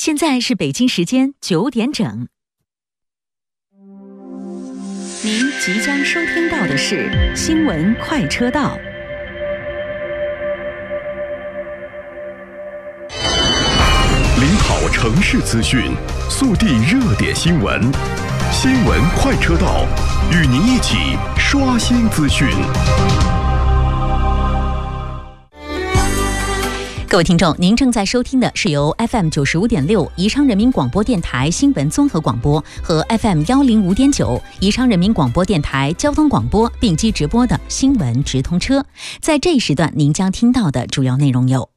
现在是北京时间9点整。您即将收听到的是新闻快车道。 领跑城市资讯，速递热点新闻，新闻快车道，与您一起刷新资讯。 各位听众，您正在收听的是由 FM95.6 宜昌人民广播电台新闻综合广播和 FM105.9 宜昌人民广播电台交通广播并机直播的新闻直通车。在这一时段，您将听到的主要内容有：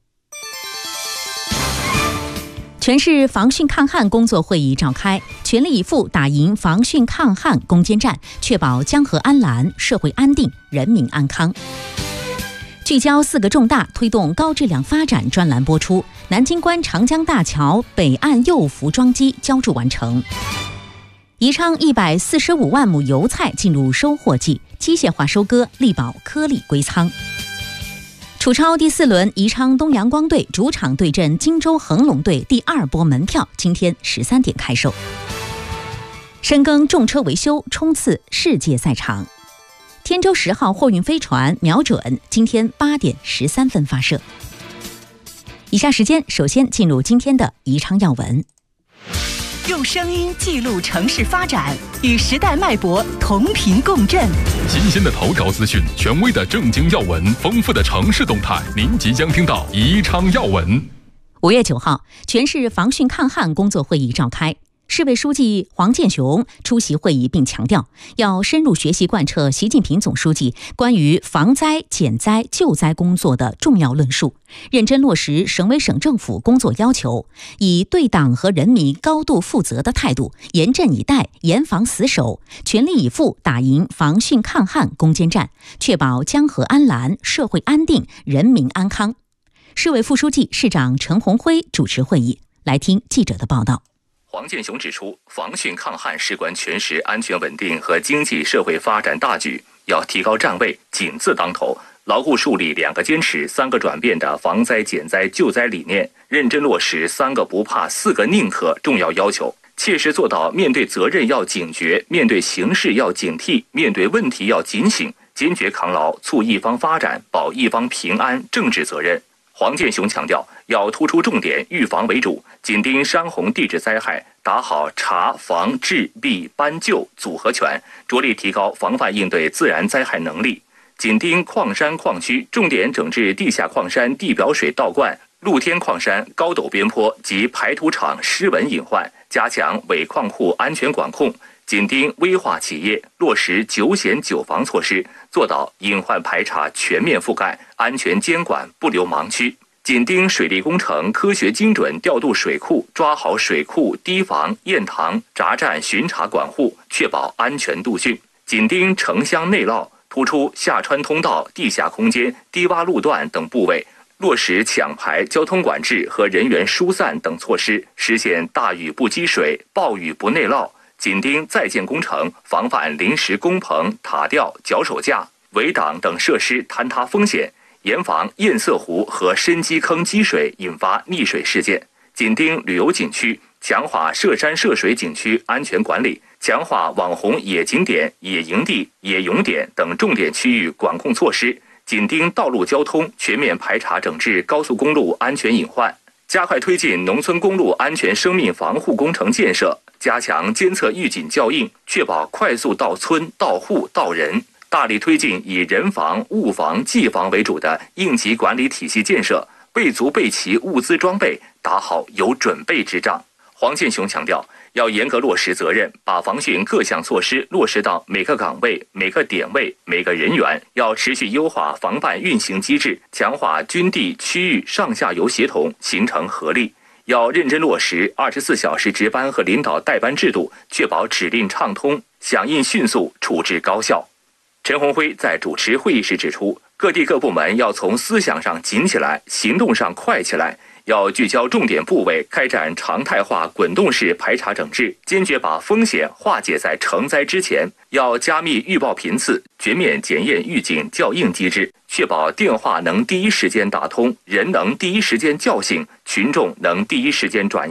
全市防汛抗旱工作会议召开，全力以赴打赢防汛抗旱攻坚战，确保江河安澜、社会安定、人民安康。聚焦4个重大推动高质量发展专栏播出，南京关长江大桥北岸幼孚桩基浇筑完成。宜昌145万亩油菜进入收获季，机械化收割，力保颗粒归仓。楚超第4轮宜昌东阳光队主场对阵荆州恒隆队第2波门票今天13点开售。深耕重车维修，冲刺世界赛场。天舟10号货运飞船瞄准今天8点13分发射。以下时间首先进入今天的宜昌要闻。用声音记录城市发展，与时代脉搏同频共振。 新鲜的头条资讯，权威的正经要闻，丰富的城市动态，您即将听到宜昌要闻。 5月9号，全市防汛抗旱工作会议召开。市委书记黄健雄出席会议并强调，要深入学习贯彻习近平总书记关于防灾减灾救灾工作的重要论述，认真落实省委省政府工作要求，以对党和人民高度负责的态度，严阵以待，严防死守，全力以赴打赢防汛抗旱攻坚战，确保江河安澜、社会安定、人民安康。市委副书记、市长陈宏辉主持会议，来听记者的报道。 黄健雄指出，防汛抗旱事关全市安全稳定和经济社会发展大局，要提高站位，紧字当头，牢固树立2个坚持、3个转变的防灾减灾救灾理念，认真落实3个不怕、4个宁可重要要求，切实做到面对责任要警觉，面对形势要警惕，面对问题要警醒，坚决扛牢促一方发展、保一方平安政治责任。黄健雄强调，要突出重点，预防为主，紧盯山洪地质灾害，打好查、防、治、避、搬、救组合拳，着力提高防范应对自然灾害能力；紧盯矿山矿区，重点整治地下矿山地表水倒灌、露天矿山高陡边坡及排土场湿蚊隐患，加强伪矿户安全管控；紧盯危化企业，落实9险9防措施，做到隐患排查全面覆盖，安全监管不留盲区；紧盯水利工程科学精准调度水库，抓好水库堤防、堰塘、闸站巡查管护，确保安全度汛；紧盯城乡内涝，突出下穿通道、地下空间、低洼路段等部位，落实抢排、交通管制和人员疏散等措施，实现大雨不积水、暴雨不内涝；紧盯在建工程，防范临时工棚、塔吊、脚手架、围挡等设施坍塌风险，严防堰塞湖和深基坑积水引发溺水事件；紧盯旅游景区，强化涉山涉水景区安全管理，强化网红野景点、野营地、野泳点等重点区域管控措施；紧盯道路交通，全面排查整治高速公路安全隐患，加快推进农村公路安全生命防护工程建设，加强监测预警校应，确保快速到村、到户、到人；大力推进以人防、物防、技防为主的应急管理体系建设，备足备齐物资装备，打好有准备之仗。黄健雄强调，要严格落实责任，把防汛各项措施落实到每个岗位、每个点位、每个人员，要持续优化防办运行机制，强化军地、区域、上下游协同，形成合力。要认真落实24小时值班和领导代班制度，确保指令畅通、响应迅速、处置高效。陈宏辉在主持会议时指出，各地各部门要从思想上紧起来，行动上快起来，要聚焦重点部位，开展常态化滚动式排查整治，坚决把风险化解在成灾之前；要加密预报频次，全面检验预警校应机制，确保电话能第一时间打通，人能第一时间叫醒，群众能第一时间转移；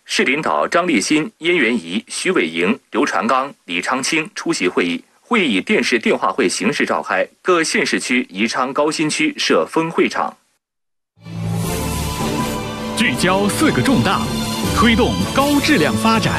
市领导张立新、燕元仪、徐伟莹、刘传刚、李昌清出席会议。会议以电视电话会形式召开，各县市区宜昌高新区设分会场。 聚焦4个重大，推动高质量发展。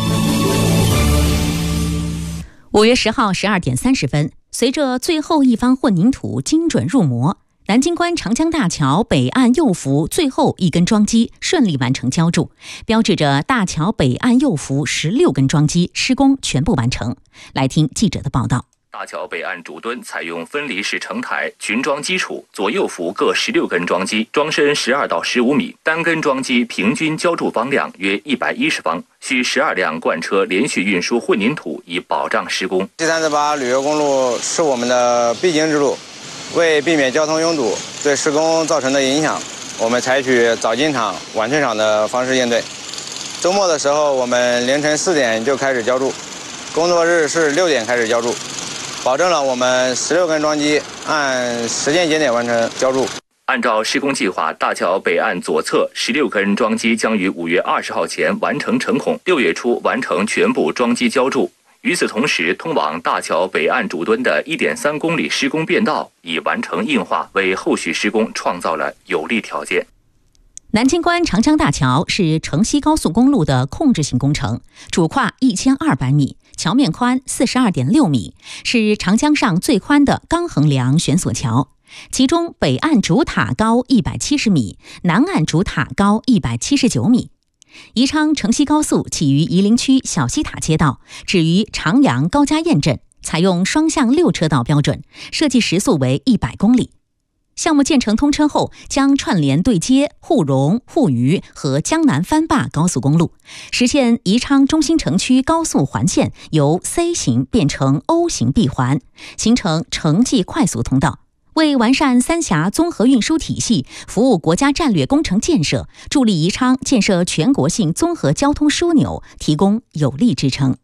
5月10号12点30分，随着最后一方混凝土精准入模，南京关长江大桥北岸右幅最后一根桩基顺利完成浇筑，标志着大桥北岸右幅16根桩基施工全部完成。来听记者的报道。 大桥北岸主墩采用分离式承台群桩基础，左右幅各16根桩基，桩深12到15米，单根桩基平均浇筑方量约110方，需12辆罐车连续运输混凝土以保障施工。 738旅游公路是我们的必经之路，为避免交通拥堵对施工造成的影响，我们采取早进场、晚退场的方式应对。周末的时候，我们凌晨4点就开始浇筑，工作日是6点开始浇筑，保证了我们16根桩基按时间节点完成浇筑。 按照施工计划，大桥北岸左侧16根桩基将于5月20号前完成成孔，6月初完成全部桩基浇筑。与此同时，通往大桥北岸主墩的1.3公里施工便道已完成硬化，为后续施工创造了有利条件。 南京关长江大桥是城西高速公路的控制性工程，主跨1200米，桥面宽42.6米，是长江上最宽的钢横梁悬索桥。其中北岸主塔高170米，南岸主塔高179米。宜昌城西高速起于夷陵区小西塔街道，止于长阳高家堰镇，采用双向6车道标准，设计时速为100公里。项目建成通车后，将串联对接沪蓉、沪渝和江南番坝高速公路，实现宜昌中心城区高速环线由 C 型变成 O 型闭环，形成城际快速通道，为完善三峡综合运输体系，服务国家战略工程建设，助力宜昌建设全国性综合交通枢纽提供有力支撑。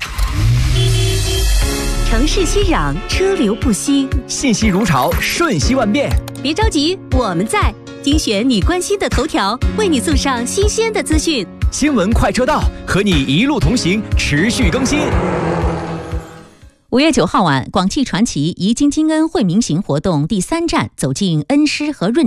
城市熙攘，车流不息， 信息如潮，瞬息万变。 别着急，我们在精选你关心的头条，为你送上新鲜的资讯。 新闻快车道，和你一路同行，持续更新。 5月9号晚，广汽传祺宜京金恩惠民行活动第3站走进恩施和润